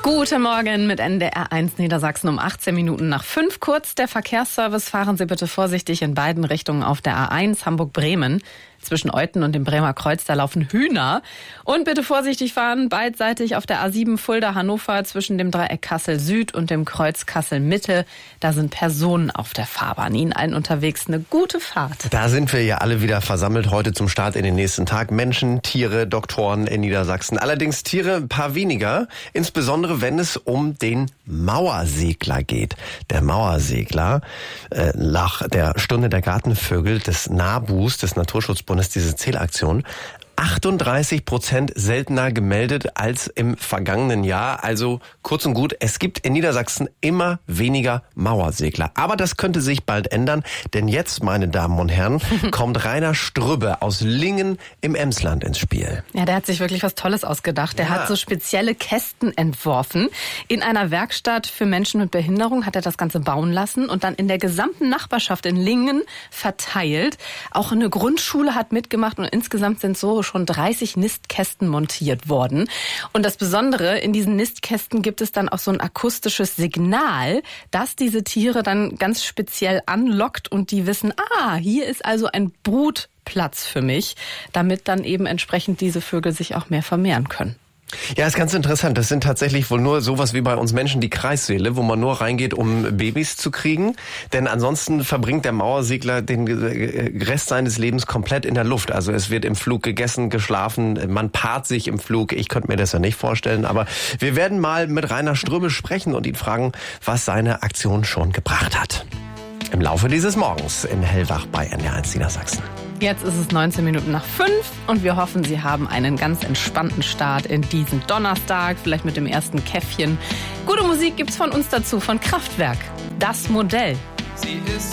Guten Morgen mit NDR 1 Niedersachsen um 18 Minuten nach 5. Kurz der Verkehrsservice. Fahren Sie bitte vorsichtig in beiden Richtungen auf der A1 Hamburg-Bremen. Zwischen Euten und dem Bremer Kreuz, da laufen Hühner. Und bitte vorsichtig fahren, beidseitig auf der A7 Fulda-Hannover zwischen dem Dreieck Kassel-Süd und dem Kreuz Kassel-Mitte. Da sind Personen auf der Fahrbahn. Ihnen allen unterwegs eine gute Fahrt. Da sind wir ja alle wieder versammelt heute zum Start in den nächsten Tag. Menschen, Tiere, Doktoren in Niedersachsen. Allerdings Tiere ein paar weniger, insbesondere wenn es um den Mauersegler geht. Der Mauersegler, nach der Stunde der Gartenvögel des NABUs, des Naturschutzbundes, diese Zählaktion, 38% seltener gemeldet als im vergangenen Jahr. Also kurz und gut, es gibt in Niedersachsen immer weniger Mauersegler. Aber das könnte sich bald ändern, denn jetzt, meine Damen und Herren, kommt Rainer Strübbe aus Lingen im Emsland ins Spiel. Ja, der hat sich wirklich was Tolles ausgedacht. Der hat so spezielle Kästen entworfen. In einer Werkstatt für Menschen mit Behinderung hat er das Ganze bauen lassen und dann in der gesamten Nachbarschaft in Lingen verteilt. Auch eine Grundschule hat mitgemacht und insgesamt sind so schon 30 Nistkästen montiert worden. Und das Besondere, in diesen Nistkästen gibt es dann auch so ein akustisches Signal, das diese Tiere dann ganz speziell anlockt und die wissen, hier ist also ein Brutplatz für mich, damit dann eben entsprechend diese Vögel sich auch mehr vermehren können. Ja, ist ganz interessant. Das sind tatsächlich wohl nur sowas wie bei uns Menschen die Kreissäle, wo man nur reingeht, um Babys zu kriegen. Denn ansonsten verbringt der Mauersegler den Rest seines Lebens komplett in der Luft. Also es wird im Flug gegessen, geschlafen, man paart sich im Flug. Ich könnte mir das ja nicht vorstellen. Aber wir werden mal mit Rainer Strübbe sprechen und ihn fragen, was seine Aktion schon gebracht hat. Im Laufe dieses Morgens in Hellwach bei NDR 1 Niedersachsen. Jetzt ist es 19 Minuten nach 5 und wir hoffen, Sie haben einen ganz entspannten Start in diesen Donnerstag, vielleicht mit dem ersten Käffchen. Gute Musik gibt's von uns dazu, von Kraftwerk. Das Modell. Sie ist